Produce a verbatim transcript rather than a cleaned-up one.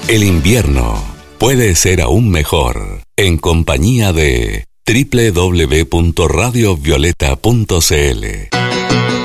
El invierno puede ser aún mejor en compañía de doble u doble u doble u punto radio violeta punto c l.